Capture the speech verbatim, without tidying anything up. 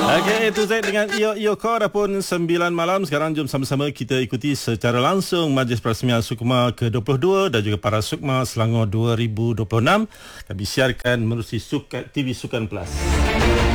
Okey, itu saya dengan Iyo Iyo Ko dah pun sembilan malam. Sekarang jom sama-sama kita ikuti secara langsung Majlis Perasmian Sukma ke dua puluh dua dan juga para Sukma Selangor dua ribu dua puluh enam. Kami siarkan menerusi Sukan T V Sukan Plus.